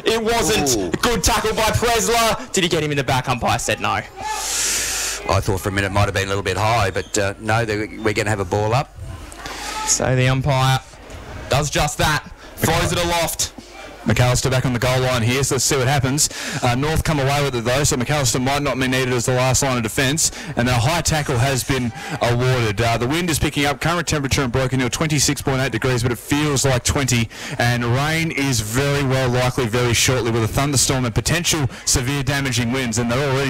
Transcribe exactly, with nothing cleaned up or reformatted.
It wasn't. Ooh. Good tackle by Presler. Did he get him in the back? Umpire said no. I thought for a minute it might have been a little bit high, but uh, no, we're going to have a ball up. So the umpire does just that. Throws it aloft. McAllister back on the goal line here, so let's see what happens. Uh, North come away with it though, so McAllister might not be needed as the last line of defence, and the high tackle has been awarded. Uh, the wind is picking up, current temperature in Broken Hill twenty-six point eight degrees, but it feels like twenty, and rain is very well likely very shortly with a thunderstorm and potential severe damaging winds, and they're already